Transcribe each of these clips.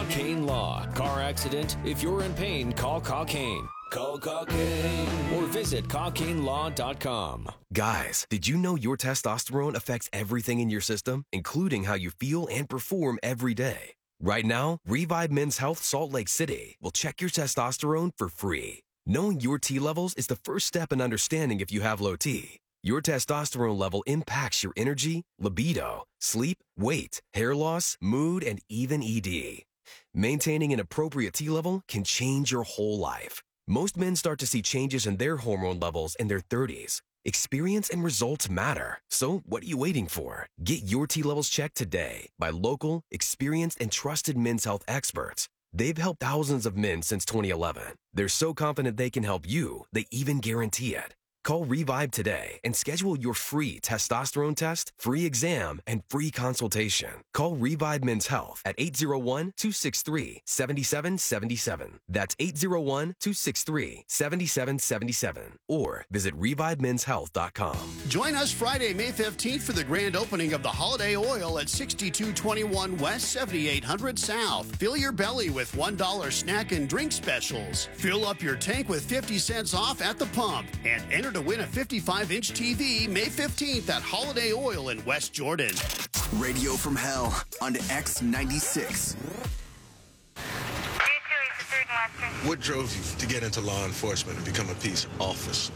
Cockane Law. Car accident? If you're in pain, call Cockane. Call Cockane or visit CockaneLaw.com. Guys, did you know your testosterone affects everything in your system, including how you feel and perform every day? Right now, Revive Men's Health Salt Lake City will check your testosterone for free. Knowing your T levels is the first step in understanding if you have low T. Your testosterone level impacts your energy, libido, sleep, weight, hair loss, mood, and even ED. Maintaining an appropriate T level can change your whole life. Most men start to see changes in their hormone levels in their 30s. Experience and results matter. So what are you waiting for? Get your T levels checked today by local, experienced, and trusted men's health experts. They've helped thousands of men since 2011. They're so confident they can help you, they even guarantee it. Call Revive today and schedule your free testosterone test, free exam, and free consultation. Call Revive Men's Health at 801-263-7777. That's 801-263-7777. Or visit ReviveMen'sHealth.com. Join us Friday, May 15th for the grand opening of the Holiday Oil at 6221 West, 7800 South. Fill your belly with $1 snack and drink specials. Fill up your tank with 50 cents off at the pump. And enter to win a 55-inch TV May 15th at Holiday Oil in West Jordan. Radio from Hell on X96. What drove you to get into law enforcement and become a peace officer?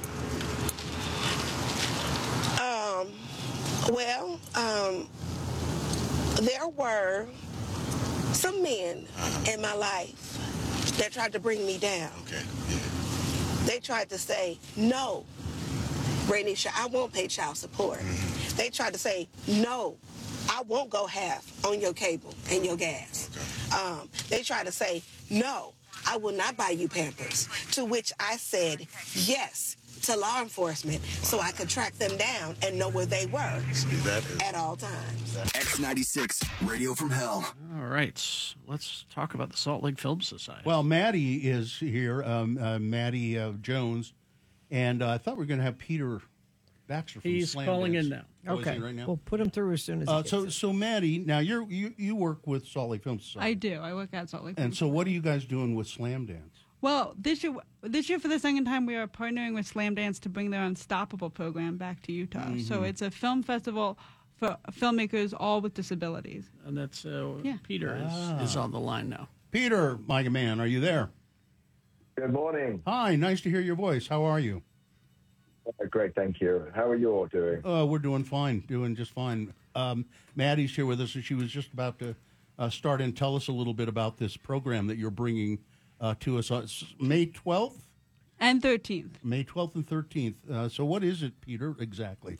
There were some men in my life that tried to bring me down. Okay, yeah. They tried to say, no, Rainisha, I won't pay child support. Mm-hmm. They tried to say, no, I won't go half on your cable and your gas. Okay. They tried to say, no, I will not buy you Pampers. To which I said yes to law enforcement so I could track them down and know where they were at all times. X96, Radio from Hell. All right, let's talk about the Salt Lake Film Society. Well, Maddie is here, Maddie Jones, and I thought we were going to have Peter Baxter from He's Slam calling Dance. in now. Oh, Okay, is he right now? we'll put him through as soon as he gets So Maddie, now you work with Salt Lake Film Society. I do. I work at Salt Lake. And so what are you guys doing with Slam Dance? Well, this year for the second time, we are partnering with Slam Dance to bring their Unstoppable program back to Utah. Mm-hmm. So it's a film festival for filmmakers all with disabilities. And that's Yeah. Peter is on the line now. Peter, my man, are you there? Good morning. Hi, nice to hear your voice. How are you? Great, thank you. How are you all doing? We're doing fine, doing just fine. Maddie's here with us, and she was just about to start and tell us a little bit about this program that you're bringing to us on May 12th? And 13th. May 12th and 13th. So what is it, Peter, exactly?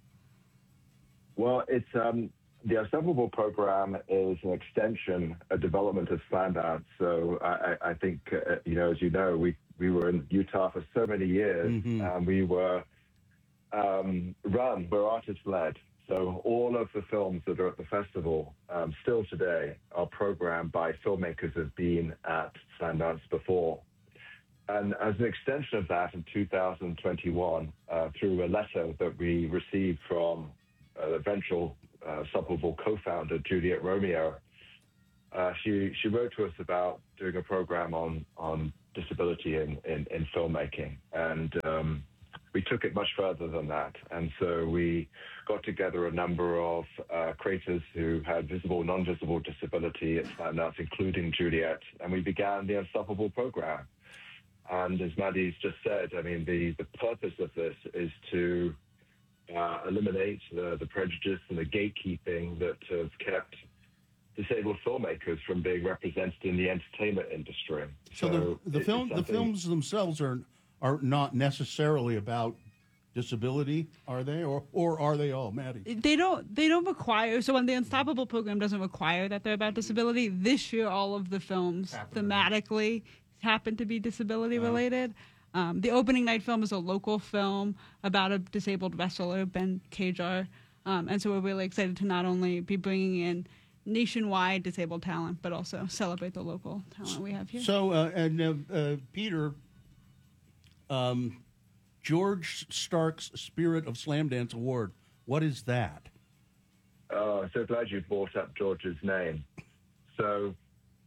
Well, it's the Unstoppable program is an extension, a development of Slam Dance. So I think, as you know, we were in Utah for so many years, and we were we're artist-led. So all of the films that are at the festival still today are programmed by filmmakers who have been at Slam Dance before. And as an extension of that, in 2021, through a letter that we received from the eventual Unstoppable co-founder, Juliet Romeo, she wrote to us about doing a program on disability in filmmaking. And we took it much further than that. And so we got together a number of creators who had visible, non-visible disability at Slam Dance, including Juliet, and we began the Unstoppable program. And as Maddie's just said, I mean, the purpose of this is to eliminate the prejudice and the gatekeeping that have kept disabled filmmakers from being represented in the entertainment industry. So the films themselves are not necessarily about disability, are they, or are they all, Maddie? They don't require. So when the Unstoppable program doesn't require that they're about disability, this year all of the films thematically happen to be disability related. The opening night film is a local film about a disabled wrestler, Ben Kajar. And so we're really excited to not only be bringing in nationwide disabled talent, but also celebrate the local talent we have here. So, Peter, George Stark's Spirit of Slam Dance Award, what is that? Oh, I'm so glad you brought up George's name. So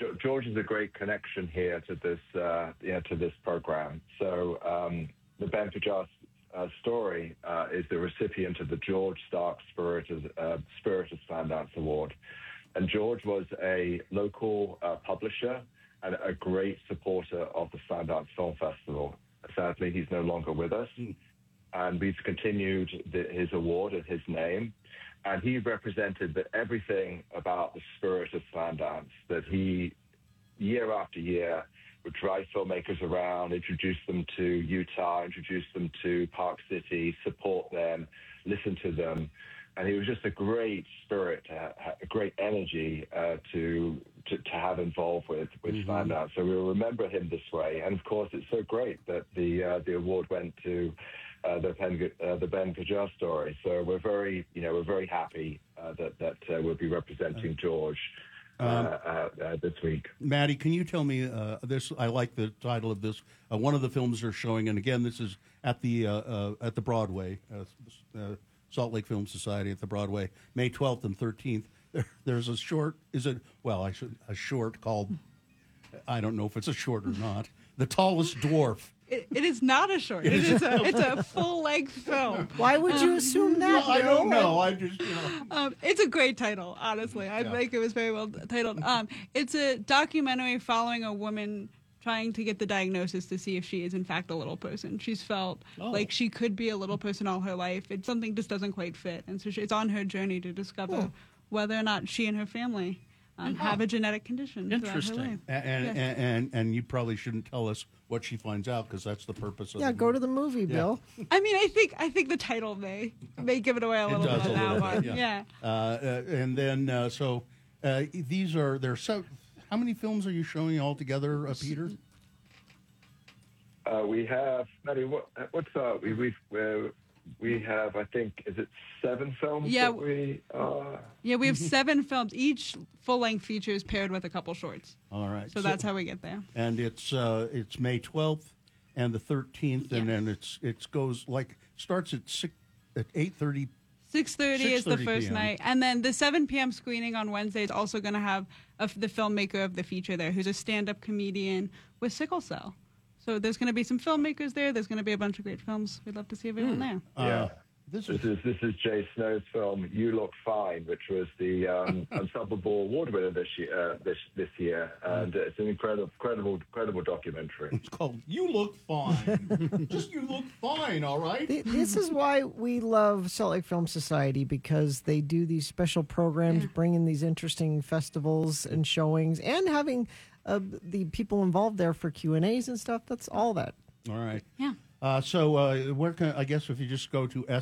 George is a great connection here to this program. So the Ben Pajar story is the recipient of the George Stark Spirit of Sundance Award. And George was a local publisher and a great supporter of the Sundance Film Festival. Sadly, he's no longer with us. And we've continued his award in his name. And he represented everything about the spirit of Sundance, that he, year after year, would drive filmmakers around, introduce them to Utah, introduce them to Park City, support them, listen to them. And he was just a great spirit, a great energy to have involved with Sundance. So we'll remember him this way. And, of course, it's so great that the award went to the Ben Pajar story. So we're very happy that we'll be representing George this week. Maddie, can you tell me this? I like the title of this. One of the films they're showing, and again, this is at the Broadway, Salt Lake Film Society at the Broadway, May 12th and 13th. There's a short. A short called. I don't know if it's a short or not. The Tallest Dwarf. It is not a short. It's a full-length film. Why would you assume that? No, I don't know. I just, it's a great title, honestly. I think it was very well titled. It's a documentary following a woman trying to get the diagnosis to see if she is, in fact, a little person. She's felt like she could be a little person all her life. Something just doesn't quite fit. And so it's on her journey to discover whether or not she and her family have a genetic condition. Interesting. And you probably shouldn't tell us what she finds out, because that's the purpose of it. Go to the movie, Bill. I mean, I think the title may give it away a little bit on that one. Yeah. And then how many films are you showing altogether, Peter? We have, Maddie, we have, I think, is it 7 films? Yeah. We have 7 films. Each full-length feature is paired with a couple shorts. All right. So that's how we get there. And it's May 12th and the 13th, and then starts at 8:30. 6:30 is the first PM. night. And then the 7 p.m. screening on Wednesday is also going to have the filmmaker of the feature there, who's a stand-up comedian with sickle cell. So there's going to be some filmmakers there. There's going to be a bunch of great films. We'd love to see everyone there. Yeah. This is Jay Snow's film "You Look Fine," which was the Unstoppable Award winner this year, and it's an incredible documentary. It's called "You Look Fine." Just you look fine, all right. This is why we love Salt Lake Film Society, because they do these special programs, bringing these interesting festivals and showings, and having the people involved there for Q&As and stuff. That's all that. All right. Yeah. Where can I guess if you just go to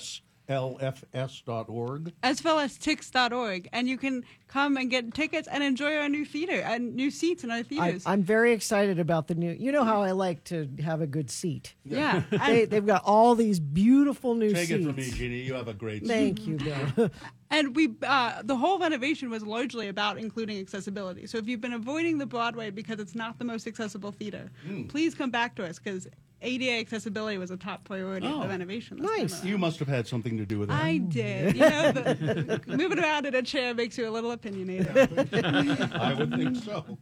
slfs.org. slftix.org, and you can come and get tickets and enjoy our new theater and new seats in our theaters. I'm very excited about the new. You know how I like to have a good seat. Yeah. They've got all these beautiful new seats. Take it from me, Jeannie. You have a great seat. Thank you, Bill. And the whole renovation was largely about including accessibility. So if you've been avoiding the Broadway because it's not the most accessible theater, please come back to us, because ADA accessibility was a top priority of the renovation. Nice. You must have had something to do with that. I did. Moving around in a chair makes you a little opinionated. I would think so.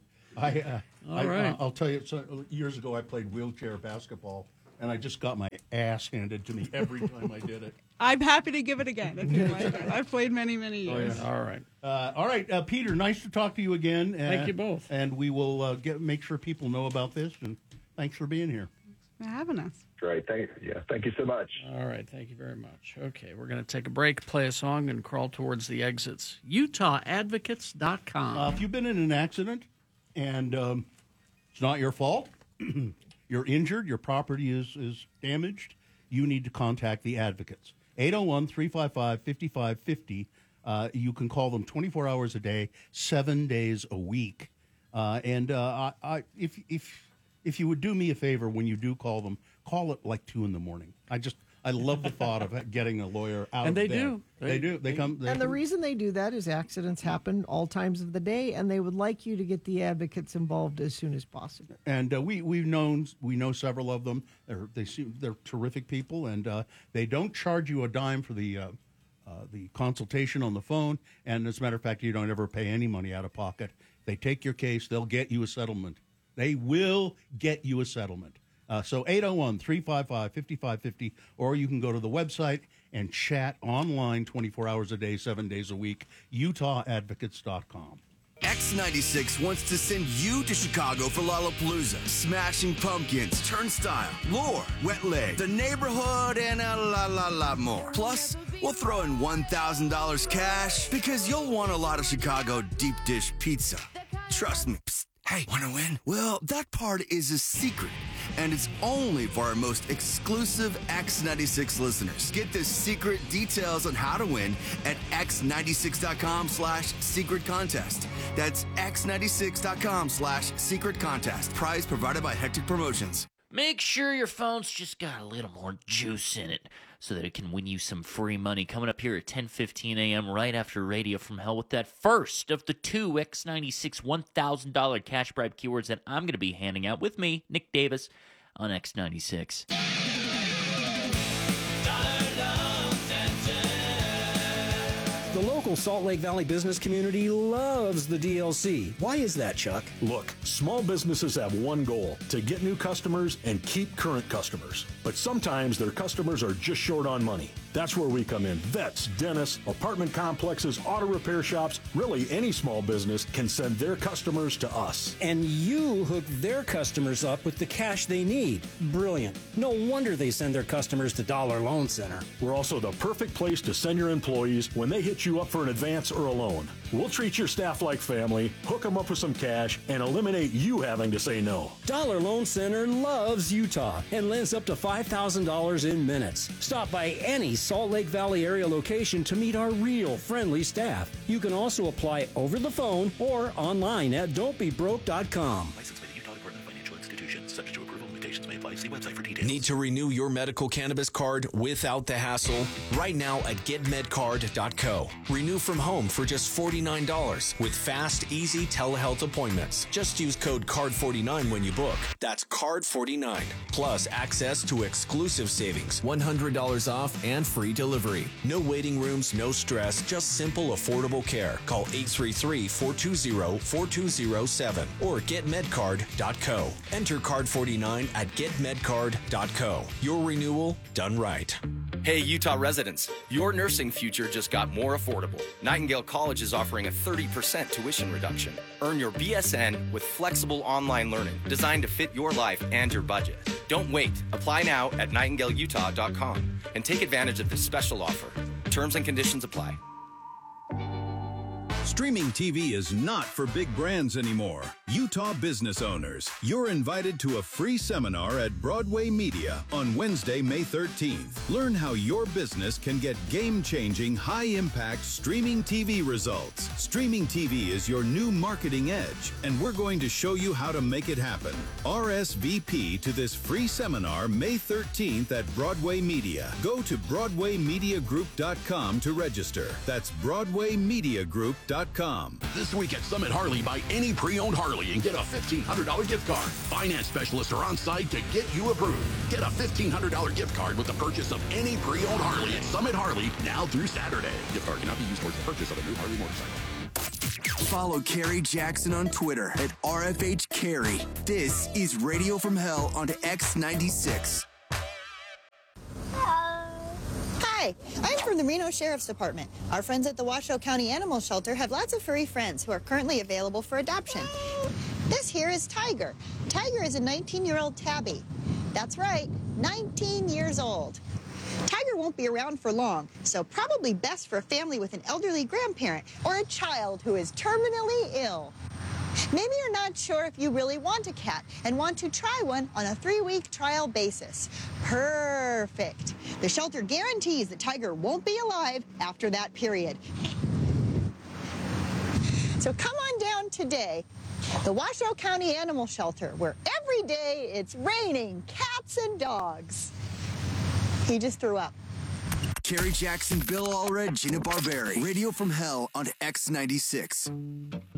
I'll tell you, years ago I played wheelchair basketball, and I just got my ass handed to me every time I did it. I'm happy to give it again if you like it. I've played many, many years. Oh, yeah. All right. Peter, nice to talk to you again. Thank you both. And we will make sure people know about this, and thanks for being here. For having us. Great. Thank you so much. All right. Thank you very much. Okay, we're going to take a break, play a song, and crawl towards the exits. UtahAdvocates.com. If you've been in an accident and it's not your fault, you're injured, your property is damaged, you need to contact the Advocates. 801-355-5550. You can call them 24 hours a day, 7 days a week. If you would do me a favor when you do call them, call it like 2 a.m. I love the thought of getting a lawyer out and of they bed. do. They come. And the reason they do that is accidents happen all times of the day, and they would like you to get the advocates involved as soon as possible. And we know several of them. They're terrific people, and they don't charge you a dime for the consultation on the phone. And as a matter of fact, you don't ever pay any money out of pocket. They take your case. They'll get you a settlement. They will get you a settlement. So 801-355-5550, or you can go to the website and chat online 24 hours a day, 7 days a week, UtahAdvocates.com. X96 wants to send you to Chicago for Lollapalooza, Smashing Pumpkins, Turnstile, Lore, Wet Leg, The Neighborhood, and a lot more. Plus, we'll throw in $1,000 cash because you'll want a lot of Chicago deep dish pizza. Trust me. Psst. Hey, want to win? Well, that part is a secret, and it's only for our most exclusive X96 listeners. Get the secret details on how to win at x96.com/secret contest. That's x96.com/secret contest. Prize provided by Hectic Promotions. Make sure your phone's just got a little more juice in it so that it can win you some free money. Coming up here at 10:15 a.m. right after Radio from Hell with that first of the 2 X96 $1,000 cash bribe keywords that I'm going to be handing out with me, Nick Davis, on X96. The local Salt Lake Valley business community loves the DLC. Why is that, Chuck? Look, small businesses have one goal, to get new customers and keep current customers. But sometimes their customers are just short on money. That's where we come in. Vets, dentists, apartment complexes, auto repair shops, really any small business can send their customers to us. And you hook their customers up with the cash they need. Brilliant. No wonder they send their customers to Dollar Loan Center. We're also the perfect place to send your employees when they hit you up for an advance or a loan. We'll treat your staff like family, hook them up with some cash, and eliminate you having to say no. Dollar Loan Center loves Utah and lends up to $5,000 in minutes. Stop by any Salt Lake Valley area location to meet our real friendly staff. You can also apply over the phone or online at don'tbebroke.com. Licensed by the Utah Department of Financial Institutions. Subject to approval. Limitations may apply. See website for details. Need to renew your medical cannabis card without the hassle? Right now at getmedcard.co. Renew from home for just $49 with fast, easy telehealth appointments. Just use code CARD49 when you book. That's CARD49. Plus access to exclusive savings, $100 off, and free delivery. No waiting rooms, no stress, just simple, affordable care. Call 833-420-4207 or getmedcard.co. Enter CARD49 at getmedcard.co. Your renewal done right. Hey, Utah residents, your nursing future just got more affordable. Nightingale College is offering a 30% tuition reduction. Earn your BSN with flexible online learning designed to fit your life and your budget. Don't wait. Apply now at nightingaleutah.com and take advantage of this special offer. Terms and conditions apply. Streaming TV is not for big brands anymore. Utah business owners, you're invited to a free seminar at Broadway Media on Wednesday, May 13th. Learn how your business can get game-changing, high-impact streaming TV results. Streaming TV is your new marketing edge, and we're going to show you how to make it happen. RSVP to this free seminar May 13th at Broadway Media. Go to BroadwayMediaGroup.com to register. That's BroadwayMediaGroup.com. This week at Summit Harley, buy any pre-owned Harley and get a $1,500 gift card. Finance specialists are on site to get you approved. Get a $1,500 gift card with the purchase of any pre-owned Harley at Summit Harley now through Saturday. Gift card cannot be used towards the purchase of a new Harley motorcycle. Follow Carrie Jackson on Twitter at RFHCarrie. This is Radio from Hell on X96. Hi, I'm from the Reno Sheriff's Department. Our friends at the Washoe County Animal Shelter have lots of furry friends who are currently available for adoption. This here is Tiger. Tiger is a 19-year-old tabby. That's right, 19 years old. Tiger won't be around for long, so probably best for a family with an elderly grandparent or a child who is terminally ill. Maybe you're not sure if you really want a cat and want to try one on a 3-week trial basis. Perfect. The shelter guarantees that Tiger won't be alive after that period. So come on down today. The Washoe County Animal Shelter, where every day it's raining cats and dogs. He just threw up. Carrie Jackson, Bill Allred, Gina Barberi. Radio from Hell on X96.